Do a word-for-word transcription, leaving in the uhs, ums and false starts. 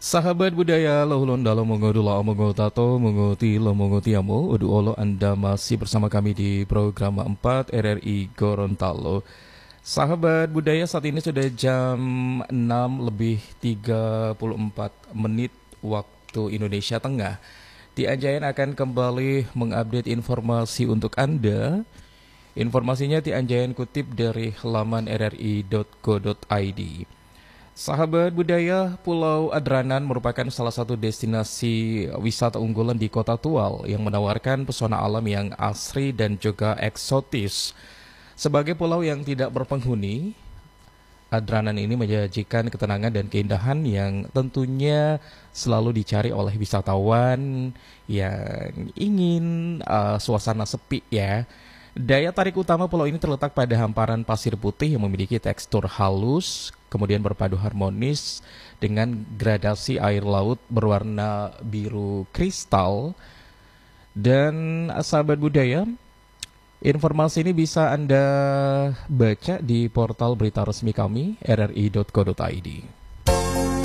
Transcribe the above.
Sahabat budaya lohulun dalam mengodula omongo tato mengoti lo mengotiamo udu olo Anda masih bersama kami di program empat R R I Gorontalo. Sahabat budaya, saat ini sudah jam enam lebih tiga puluh empat menit waktu Indonesia Tengah. Di Anjayan akan kembali mengupdate informasi untuk Anda. Informasinya di Anjayan kutip dari laman r r i dot co dot i d. Sahabat budaya, Pulau Adranan merupakan salah satu destinasi wisata unggulan di Kota Tual yang menawarkan pesona alam yang asri dan juga eksotis. Sebagai pulau yang tidak berpenghuni, Adranan ini menjanjikan ketenangan dan keindahan yang tentunya selalu dicari oleh wisatawan yang ingin uh, suasana sepi ya. Daya tarik utama pulau ini terletak pada hamparan pasir putih yang memiliki tekstur halus, kemudian berpadu harmonis dengan gradasi air laut berwarna biru kristal. Dan sahabat budaya, informasi ini bisa Anda baca di portal berita resmi kami r r i dot co dot i d.